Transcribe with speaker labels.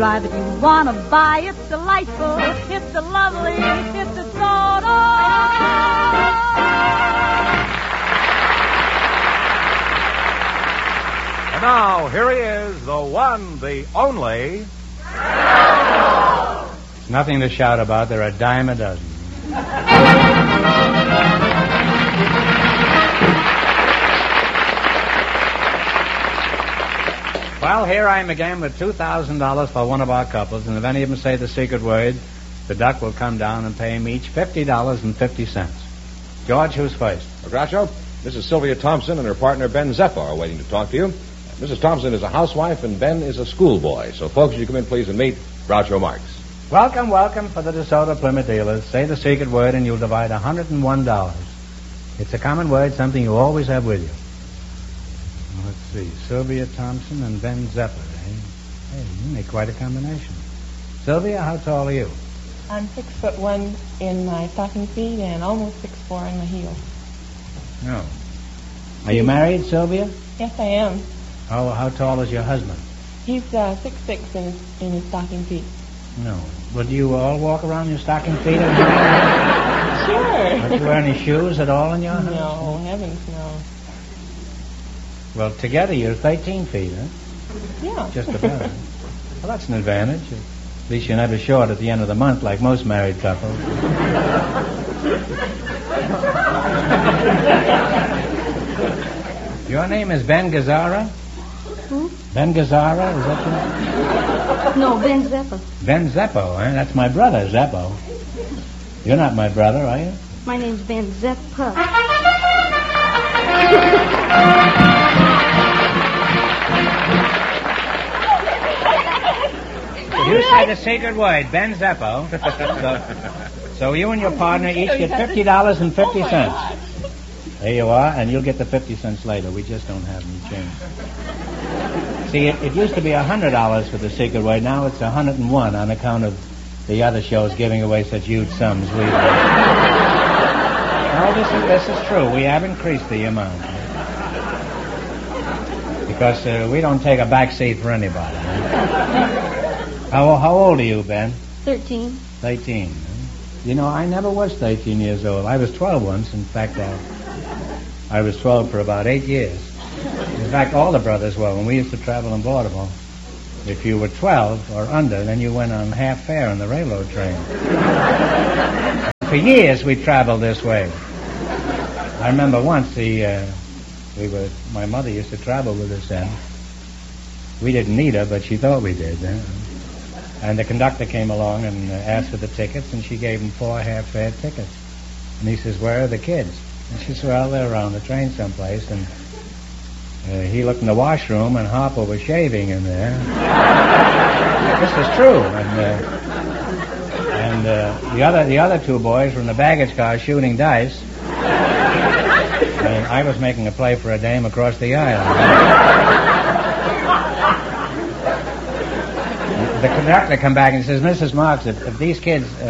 Speaker 1: Drive if you want to buy. It's delightful. It's a lovely. It's a soda.
Speaker 2: And now, here he is, the one, the only...
Speaker 3: It's nothing to shout about. They're a dime a dozen. Well, here I am again with $2,000 for one of our couples, and if any of them say the secret word, the duck will come down and pay them each $50.50. George, who's first?
Speaker 4: Groucho, Mrs. Sylvia Thompson and her partner Ben Zeppo are waiting to talk to you. Mrs. Thompson is a housewife and Ben is a schoolboy. So, folks, you come in, please, and meet Groucho Marx.
Speaker 3: Welcome for the DeSoto Plymouth dealers. Say the secret word and you'll divide $101. It's a common word, something you always have with you. Let's see, Sylvia Thompson and Ben Zeppo, eh? Hey, you make quite a combination. Sylvia, how tall are you?
Speaker 5: I'm 6'1" in my stocking feet and almost 6'4" in my heels.
Speaker 3: No. Are you married, Sylvia?
Speaker 5: Yes, I am.
Speaker 3: How tall is your husband?
Speaker 5: He's 6'6" in his stocking feet.
Speaker 3: No. Well, do you all walk around in your stocking feet?
Speaker 5: Sure.
Speaker 3: Don't you wear any shoes at all in your house?
Speaker 5: No, heavens, no.
Speaker 3: Well, together you're 13 feet, huh?
Speaker 5: Yeah.
Speaker 3: Just about. Well, that's an advantage. At least you're never short at the end of the month like most married couples. Your name is Ben Gazzara?
Speaker 1: Who?
Speaker 3: Ben Gazzara, is that your name?
Speaker 1: No, Ben Zeppo.
Speaker 3: Ben Zeppo, eh? That's my brother, Zeppo. You're not my brother, are you?
Speaker 1: My name's Ben Zeppo.
Speaker 3: You say the secret word, Ben Zeppo. So you and your partner each get $50.50. There you are, and you'll get the 50 cents later. We just don't have any change. See, it used to be $100 for the secret word. Now it's $101 on account of the other shows giving away such huge sums. No, this is true. We have increased the amount. Because we don't take a back seat for anybody. How old are you, Ben?
Speaker 1: 13.
Speaker 3: 13. Huh? You know, I never was 13 years old. I was 12 once. In fact, I was 12 for about 8 years. In fact, all the brothers were. When we used to travel in Baltimore, if you were 12 or under, then you went on half fare on the railroad train. For years we traveled this way. I remember once my mother used to travel with us then. We didn't need her, but she thought we did. And the conductor came along and asked for the tickets, and she gave him 4 half-fare tickets. And he says, "Where are the kids?" And she said, "Well, they're around the train someplace." And he looked in the washroom, and Harper was shaving in there. This is true. And the other 2 boys were in the baggage car shooting dice. And I was making a play for a dame across the aisle. The conductor come back and says, "Mrs. Marx, if these kids